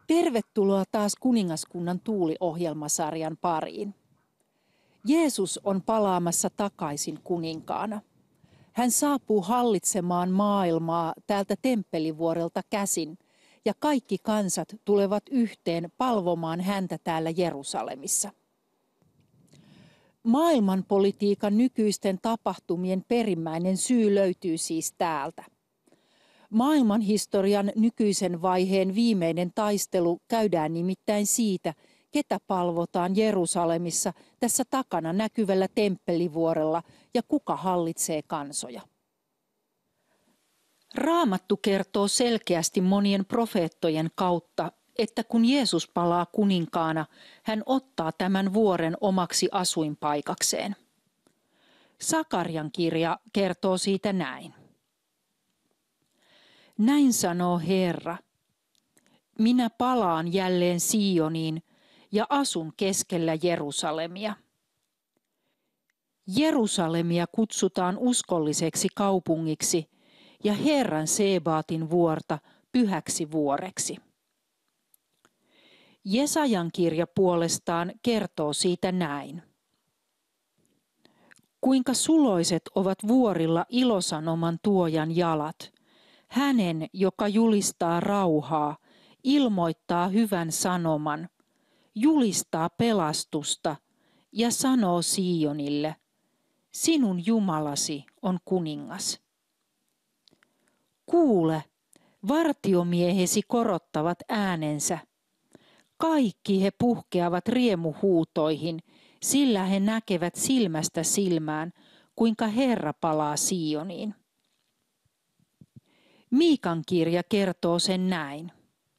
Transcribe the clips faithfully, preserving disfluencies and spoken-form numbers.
Tervetuloa taas Kuningaskunnan tuuli-ohjelmasarjan pariin. Jeesus on palaamassa takaisin kuninkaana. Hän saapuu hallitsemaan maailmaa täältä temppelivuorelta käsin, ja kaikki kansat tulevat yhteen palvomaan häntä täällä Jerusalemissa. Maailmanpolitiikan nykyisten tapahtumien perimmäinen syy löytyy siis täältä. Maailmanhistorian nykyisen vaiheen viimeinen taistelu käydään nimittäin siitä, ketä palvotaan Jerusalemissa tässä takana näkyvällä temppelivuorella ja kuka hallitsee kansoja. Raamattu kertoo selkeästi monien profeettojen kautta, että kun Jeesus palaa kuninkaana, hän ottaa tämän vuoren omaksi asuinpaikakseen. Sakarian kirja kertoo siitä näin. Näin sanoo Herra, minä palaan jälleen Sioniin ja asun keskellä Jerusalemia. Jerusalemia kutsutaan uskolliseksi kaupungiksi ja Herran Sebaatin vuorta pyhäksi vuoreksi. Jesajan kirja puolestaan kertoo siitä näin. Kuinka suloiset ovat vuorilla ilosanoman tuojan jalat, hänen, joka julistaa rauhaa, ilmoittaa hyvän sanoman, julistaa pelastusta ja sanoo Sionille, sinun Jumalasi on kuningas. Kuule, vartiomiehesi korottavat äänensä. Kaikki he puhkeavat riemuhuutoihin, sillä he näkevät silmästä silmään, kuinka Herra palaa Sioniin. Miikan kirja kertoo sen näin.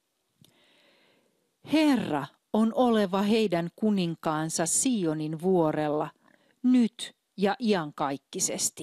Herra on oleva heidän kuninkaansa Sionin vuorella, nyt ja iankaikkisesti.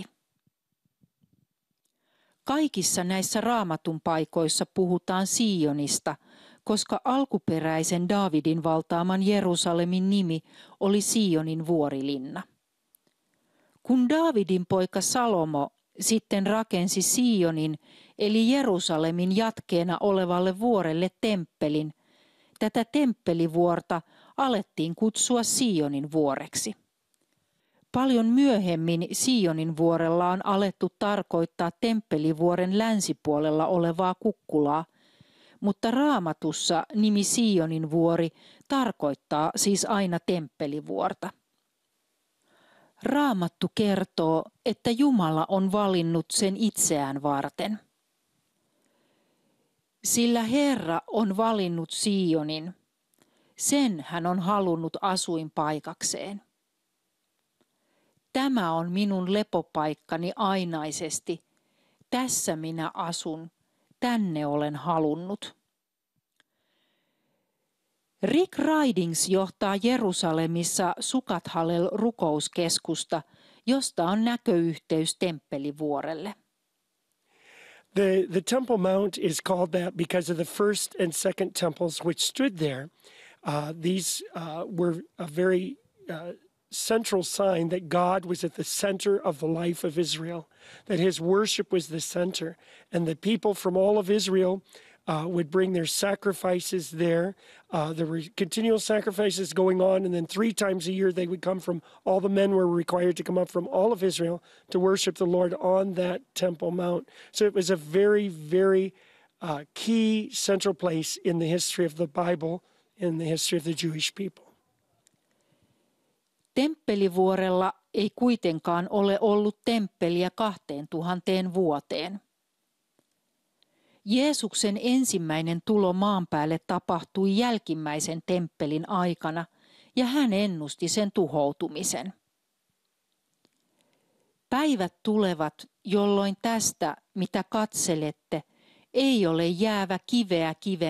Kaikissa näissä raamatun paikoissa puhutaan Sionista, koska alkuperäisen Daavidin valtaaman Jerusalemin nimi oli Sionin vuorilinna. Kun Daavidin poika Salomo sitten rakensi Sionin, eli Jerusalemin jatkeena olevalle vuorelle temppelin, tätä temppelivuorta alettiin kutsua Sionin vuoreksi. Paljon myöhemmin Sionin vuorella on alettu tarkoittaa temppelivuoren länsipuolella olevaa kukkulaa, mutta Raamatussa nimi Sionin vuori tarkoittaa siis aina temppelivuorta. Raamattu kertoo, että Jumala on valinnut sen itseään varten. Sillä Herra on valinnut Sionin, sen hän on halunnut asuinpaikakseen. Tämä on minun lepopaikkani ainaisesti, tässä minä asun, tänne olen halunnut. Rick Ridings johtaa Jerusalemissa Sukat Hallel rukouskeskusta, josta on näköyhteys temppelivuorelle. The, the Temple Mount is called that because of the first and second temples which stood there. Uh, these uh, were a very uh, central sign that God was at the center of the life of Israel, that his worship was the center, and the people from all of Israel uh, would bring their sacrifices there. Uh, there were continual sacrifices going on, and then three times a year they would come from, all the men were required to come up from all of Israel to worship the Lord on that Temple Mount. So it was a very, very uh, key central place in the history of the Bible, in the history of the Jewish people. Temppelivuorella ei kuitenkaan ole ollut temppeliä kahteen tuhanteen vuoteen. Jeesuksen ensimmäinen tulo maan päälle tapahtui jälkimmäisen temppelin aikana, ja hän ennusti sen tuhoutumisen. Päivät tulevat, jolloin tästä, mitä katselette, ei ole jäävä kiveä kiven